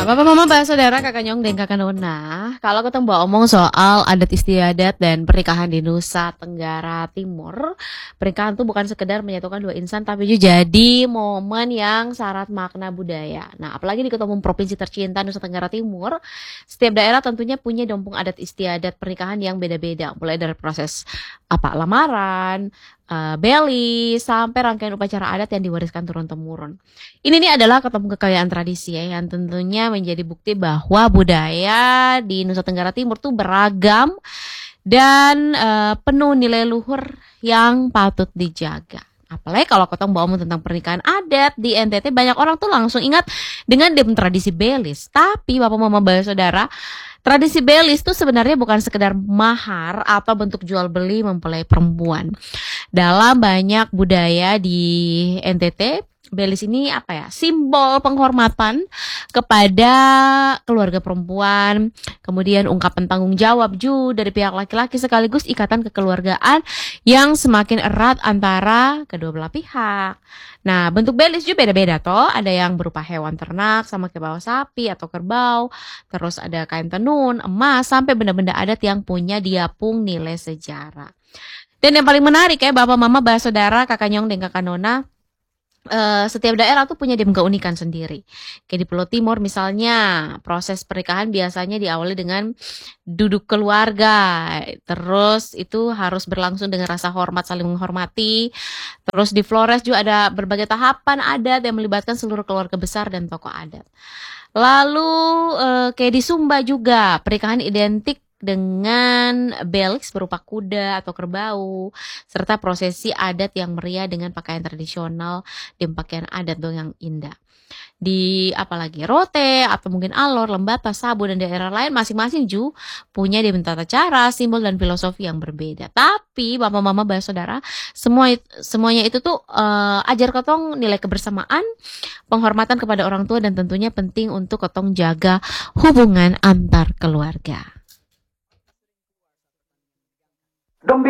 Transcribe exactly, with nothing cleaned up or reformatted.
Nah, Bapak Mama Mbak Saudara Kakak Nyong dan Kakak Nona, kalau ketemu Mbak omong soal adat istiadat dan pernikahan di Nusa Tenggara Timur, pernikahan itu bukan sekedar menyatukan dua insan tapi juga jadi momen yang syarat makna budaya. Nah, apalagi di Ketua Umum Provinsi tercinta Nusa Tenggara Timur, setiap daerah tentunya punya dompung adat istiadat pernikahan yang beda-beda, mulai dari proses apa lamaran, uh, beli, sampai rangkaian upacara adat yang diwariskan turun-temurun. Ini nih adalah ketemu kekayaan tradisi ya, yang tentunya menjadi bukti bahwa budaya di Nusa Tenggara Timur tuh beragam dan uh, penuh nilai luhur yang patut dijaga. Apalagi kalau ketemu ngomong tentang pernikahan adat di N T T, banyak orang tuh langsung ingat dengan dem tradisi belis. Tapi Bapak Mama Bapak Saudara, tradisi belis itu sebenarnya bukan sekedar mahar atau bentuk jual beli mempelai perempuan. Dalam banyak budaya di N T T, belis ini apa ya? Simbol penghormatan kepada keluarga perempuan, kemudian ungkapan tanggung jawab juga dari pihak laki-laki sekaligus ikatan kekeluargaan yang semakin erat antara kedua belah pihak. Nah, bentuk belis juga beda-beda toh. Ada yang berupa hewan ternak sama kerbau sapi atau kerbau, terus ada kain tenun, emas, sampai benda-benda adat yang punya diapung nilai sejarah. Dan yang paling menarik ya Bapak Mama Bapak Saudara Kakak Nyong dan Kakak Nona, Uh, setiap daerah tuh punya dem keunikan sendiri. Kayak di Pulau Timur misalnya, proses pernikahan biasanya diawali dengan duduk keluarga. Terus itu harus berlangsung dengan rasa hormat, saling menghormati. Terus di Flores juga ada berbagai tahapan adat yang melibatkan seluruh keluarga besar dan tokoh adat. Lalu uh, kayak di Sumba juga, pernikahan identik dengan belix berupa kuda atau kerbau, serta prosesi adat yang meriah dengan pakaian tradisional dan pakaian adat dong yang indah. Di apalagi Rote atau mungkin Alor, Lembata, Sabu dan daerah lain masing-masing juga punya dem tata cara, simbol dan filosofi yang berbeda. Tapi Bapak Mama Bapak Saudara, semua semuanya itu tuh uh, ajar ketong nilai kebersamaan, penghormatan kepada orang tua dan tentunya penting untuk ketong jaga hubungan antar keluarga. Don't be